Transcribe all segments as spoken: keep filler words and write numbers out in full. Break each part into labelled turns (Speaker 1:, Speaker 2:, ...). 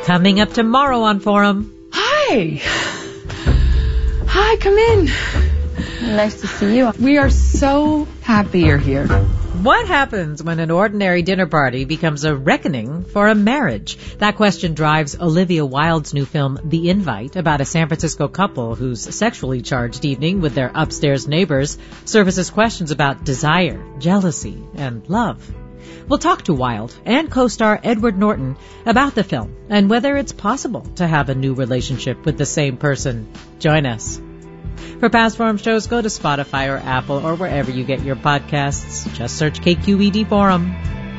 Speaker 1: Coming up tomorrow on Forum.
Speaker 2: Hi. Hi, come in.
Speaker 3: Nice to see you.
Speaker 2: We are so happy you're here.
Speaker 1: What happens when an ordinary dinner party becomes a reckoning for a marriage? That question drives Olivia Wilde's new film, The Invite, about a San Francisco couple whose sexually charged evening with their upstairs neighbors surfaces questions about desire, jealousy, and love. We'll talk to Wilde and co-star Edward Norton about the film and whether it's possible to have a new relationship with the same person. Join us. For past Forum shows, go to Spotify or Apple or wherever you get your podcasts. Just search K Q E D Forum.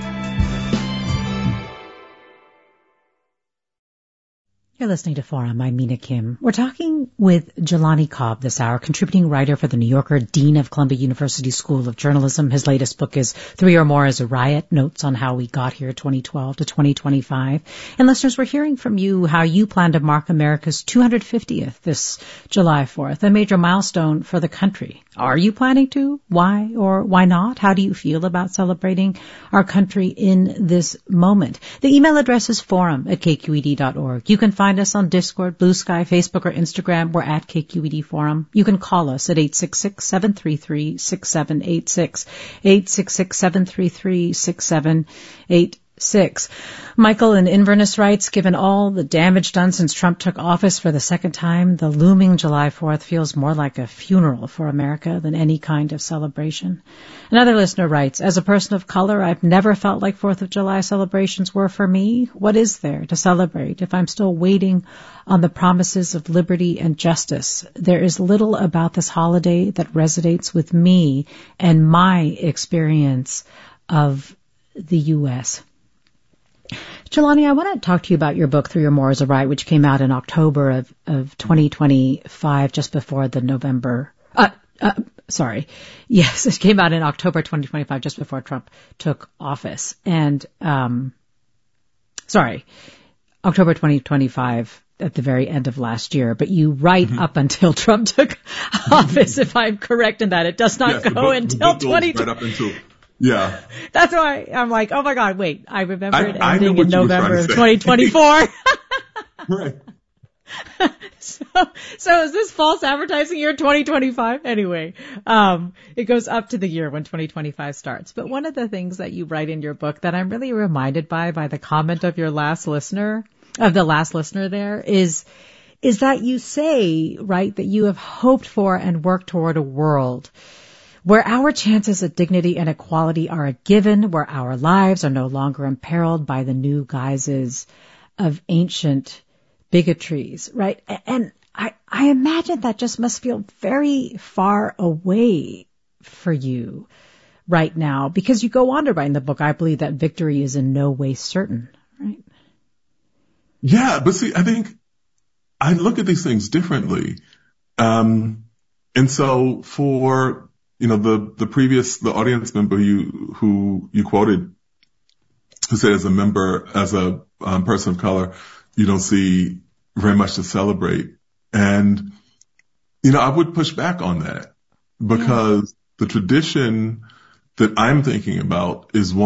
Speaker 1: You're listening to Forum. I'm Mina Kim. We're talking with Jelani Cobb this hour, contributing writer for The New Yorker, dean of Columbia University School of Journalism. His latest book is Three or More is a Riot, Notes on How We Got Here twenty twelve to twenty twenty-five. And listeners, we're hearing from you how you plan to mark America's two hundred fiftieth this July fourth, a major milestone for the country. Are you planning to? Why or why not? How do you feel about celebrating our country in this moment? The email address is forum at k q e d dot org. You can find us on Discord, Blue Sky, Facebook, or Instagram. We're at K Q E D Forum. You can call us at eight six six, seven three three, six seven eight six, eight six six, seven three three, six seven eight six. Michael in Inverness writes, given all the damage done since Trump took office for the second time, the looming July fourth feels more like a funeral for America than any kind of celebration. Another listener writes, as a person of color, I've never felt like fourth of July celebrations were for me. What is there to celebrate if I'm still waiting on the promises of liberty and justice? There is little about this holiday that resonates with me and my experience of the U S Jelani, I want to talk to you about your book, Three or More is a Riot, which came out in October of, of twenty twenty-five, just before the November, uh, uh, sorry. Yes, it came out in October twenty twenty-five, just before Trump took office. And, um, sorry, October twenty twenty-five at the very end of last year, but you write mm-hmm. up until Trump took office, if I'm correct in that. It does not yes, go book, until twenty twenty. Right up until
Speaker 4: Yeah.
Speaker 1: That's why I'm like, oh my God, wait, I remember I, it ending in November of twenty twenty-four.
Speaker 4: Right.
Speaker 1: so, so is this false advertising year twenty twenty-five? Anyway, um, it goes up to the year when twenty twenty-five starts. But one of the things that you write in your book that I'm really reminded by, by the comment of your last listener, of the last listener there is, is that you say, right, that you have hoped for and worked toward a world where our chances of dignity and equality are a given, where our lives are no longer imperiled by the new guises of ancient bigotries, right? And I, I imagine that just must feel very far away for you right now, because you go on to write in the book, I believe that victory is in no way certain, right?
Speaker 4: Yeah, but see, I think I look at these things differently. Um, and so for You know, the, the previous, the audience member you, who you quoted, who said as a member, as a um, person of color, you don't see very much to celebrate. And, you know, I would push back on that because yeah. the tradition that I'm thinking about is one